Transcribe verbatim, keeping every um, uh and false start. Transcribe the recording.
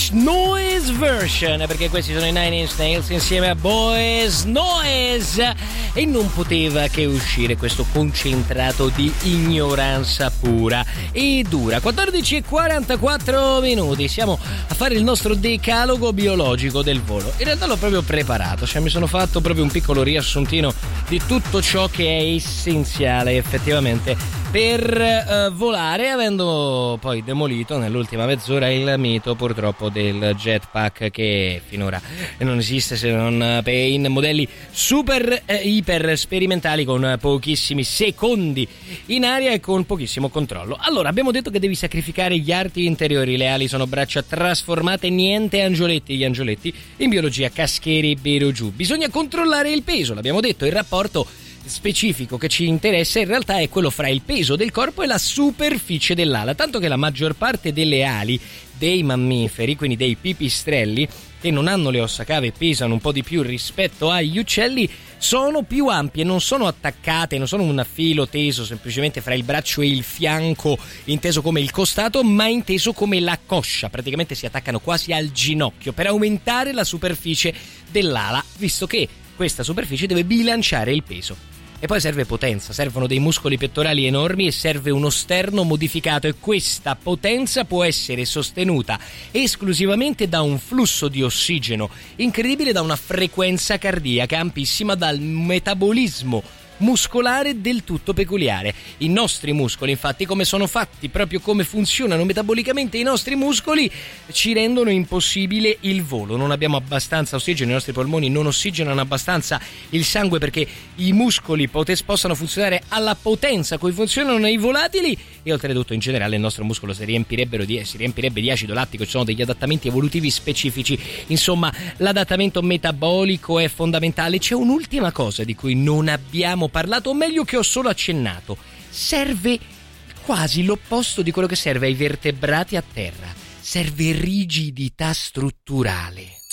Noise Version, perché questi sono i Nine Inch Nails insieme a Boys Noise, e non poteva che uscire questo concentrato di ignoranza pura e dura. quattordici e quarantaquattro minuti, siamo a fare il nostro decalogo biologico del volo. In realtà l'ho proprio preparato, cioè mi sono fatto proprio un piccolo riassuntino di tutto ciò che è essenziale effettivamente per uh, volare, avendo poi demolito nell'ultima mezz'ora il mito purtroppo del jetpack, che finora non esiste se non per in modelli super eh, iper sperimentali con pochissimi secondi in aria e con pochissimo controllo. Allora, abbiamo detto che devi sacrificare gli arti interiori, le ali sono braccia trasformate, niente angioletti, gli angioletti in biologia cascherebbero giù. Bisogna controllare il peso, l'abbiamo detto, il rapporto specifico che ci interessa in realtà è quello fra il peso del corpo e la superficie dell'ala, tanto che la maggior parte delle ali dei mammiferi, quindi dei pipistrelli, che non hanno le ossa cave e pesano un po' di più rispetto agli uccelli, sono più ampie, non sono attaccate, non sono un filo teso semplicemente fra il braccio e il fianco, inteso come il costato, ma inteso come la coscia. Praticamente si attaccano quasi al ginocchio per aumentare la superficie dell'ala, visto che questa superficie deve bilanciare il peso. E poi serve potenza, servono dei muscoli pettorali enormi e serve uno sterno modificato, e questa potenza può essere sostenuta esclusivamente da un flusso di ossigeno incredibile, da una frequenza cardiaca ampissima, dal metabolismo muscolare del tutto peculiare. I nostri muscoli, infatti, come sono fatti, proprio come funzionano metabolicamente i nostri muscoli, ci rendono impossibile il volo. Non abbiamo abbastanza ossigeno, i nostri polmoni non ossigenano abbastanza il sangue perché i muscoli potes- possano funzionare alla potenza a cui funzionano i volatili, e oltretutto in generale il nostro muscolo si riempirebbero di, si riempirebbe di acido lattico. Ci sono degli adattamenti evolutivi specifici. Insomma, l'adattamento metabolico è fondamentale. C'è un'ultima cosa di cui non abbiamo parlato, o meglio che ho solo accennato. Serve quasi l'opposto di quello che serve ai vertebrati a terra. Serve rigidità strutturale.